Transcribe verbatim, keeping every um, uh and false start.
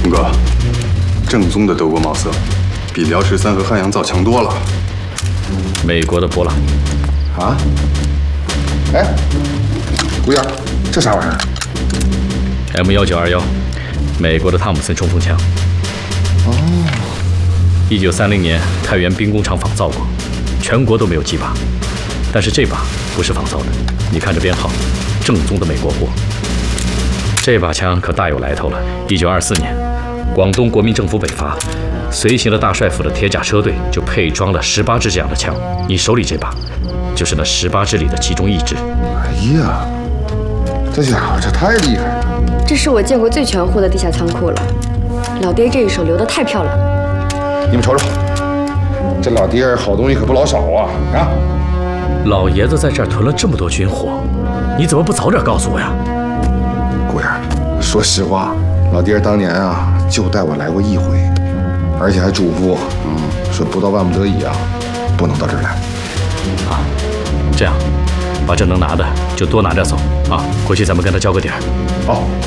龙哥，正宗的德国帽色，比辽十三和汉阳造强多了。 美国的勃朗宁。 啊？哎，姑爷，这啥玩意儿 ？M 幺九二幺，美国的汤姆森冲锋枪。 哦。 一九三零年，太原兵工厂仿造过，全国都没有几把。但是这把不是仿造的，你看这编号，正宗的美国货。这把枪可大有来头了。一九二四年，广东国民政府北伐，随行的大帅府的铁甲车队就配装了十八支这样的枪。你手里这把，就是那十八支里的其中一支。 哎呀，这家伙这太厉害了！ 这是我见过最全乎的地下仓库了。老爹这一手留得太漂亮了。 你们瞅瞅，这老爹好东西可不老少啊！啊！ 老爷子在这儿囤了这么多军火，你怎么不早点告诉我呀？ 姑爷，说实话，老爹当年啊就带我来过一回，而且还嘱咐，嗯，说不到万不得已啊，不能到这儿来。 啊，这样，把这能拿的就多拿点走啊，回去咱们跟他交个底儿。 好。